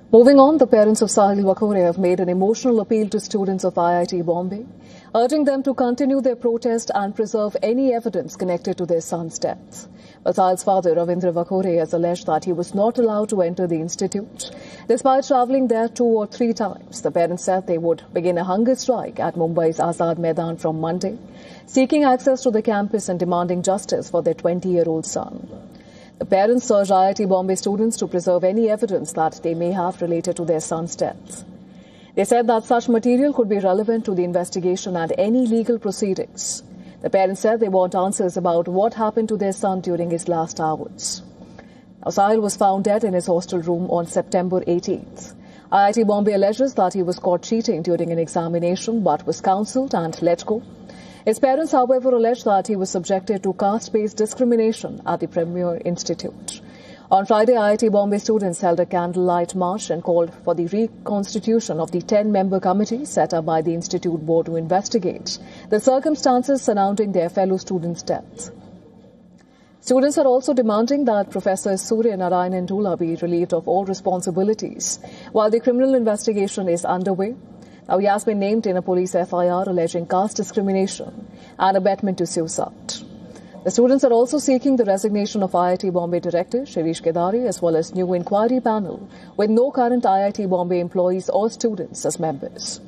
Moving on, the parents of Sahil Wakhore have made an emotional appeal to students of IIT Bombay, urging them to continue their protest and preserve any evidence connected to their son's death. But Sahil's father, Ravindra Wakhore, has alleged that he was not allowed to enter the institute. Despite travelling there 2 or 3 times, the parents said they would begin a hunger strike at Mumbai's Azad Maidan from Monday, seeking access to the campus and demanding justice for their 20-year-old son. The parents urge IIT Bombay students to preserve any evidence that they may have related to their son's death. They said that such material could be relevant to the investigation and any legal proceedings. The parents said they want answers about what happened to their son during his last hours. Now, Sahil was found dead in his hostel room on September 18th. IIT Bombay alleges that he was caught cheating during an examination but was counselled and let go. His parents, however, allege that he was subjected to caste-based discrimination at the Premier Institute. On Friday, IIT Bombay students held a candlelight march and called for the reconstitution of the 10-member committee set up by the Institute Board to investigate the circumstances surrounding their fellow students' death. Students are also demanding that Professor Surya Narayanan Dula be relieved of all responsibilities while the criminal investigation is underway. Now, he has been named in a police FIR alleging caste discrimination and abetment to suicide. The students are also seeking the resignation of IIT Bombay Director Shirish Kedari as well as new inquiry panel with no current IIT Bombay employees or students as members.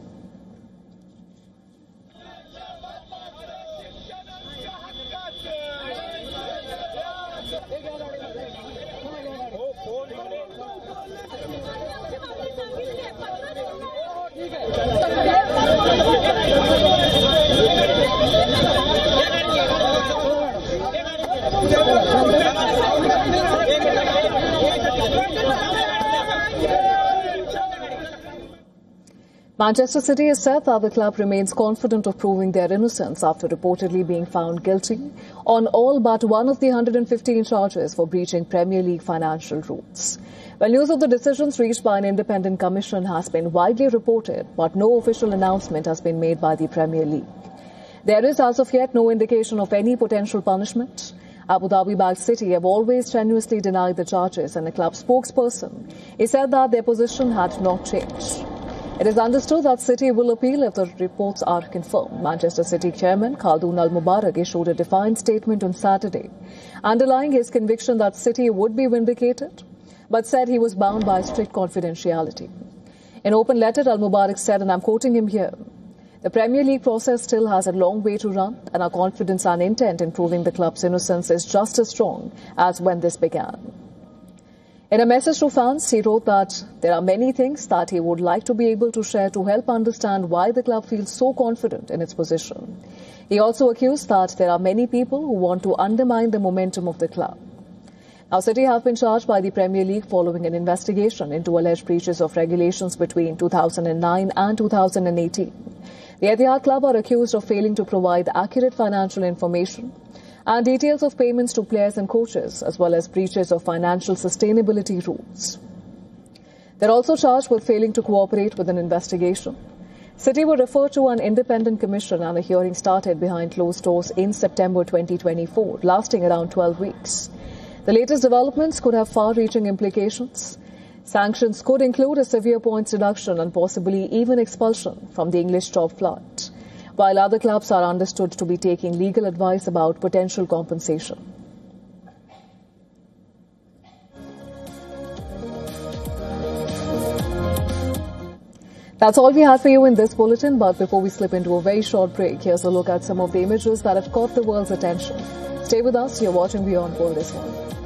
Manchester City has said that the club remains confident of proving their innocence after reportedly being found guilty on all but one of the 115 charges for breaching Premier League financial rules. Well, news of the decisions reached by an independent commission has been widely reported, but no official announcement has been made by the Premier League. There is as of yet no indication of any potential punishment. Abu Dhabi-backed City have always strenuously denied the charges, and the club spokesperson has said that their position had not changed. It is understood that City will appeal if the reports are confirmed. Manchester City chairman Khaldoon Al-Mubarak issued a defiant statement on Saturday, underlying his conviction that City would be vindicated, but said he was bound by strict confidentiality. In an open letter, Al-Mubarak said, and I'm quoting him here, "The Premier League process still has a long way to run, and our confidence and intent in proving the club's innocence is just as strong as when this began." In a message to fans, he wrote that there are many things that he would like to be able to share to help understand why the club feels so confident in its position. He also accused that there are many people who want to undermine the momentum of the club. Now, City have been charged by the Premier League following an investigation into alleged breaches of regulations between 2009 and 2018. The Etihad club are accused of failing to provide accurate financial information and details of payments to players and coaches, as well as breaches of financial sustainability rules. They're also charged with failing to cooperate with an investigation. City were referred to an independent commission and a hearing started behind closed doors in September 2024, lasting around 12 weeks. The latest developments could have far-reaching implications. Sanctions could include a severe points reduction and possibly even expulsion from the English top flight, while other clubs are understood to be taking legal advice about potential compensation. That's all we had for you in this bulletin, but before we slip into a very short break, here's a look at some of the images that have caught the world's attention. Stay with us, you're watching Beyond World this morning.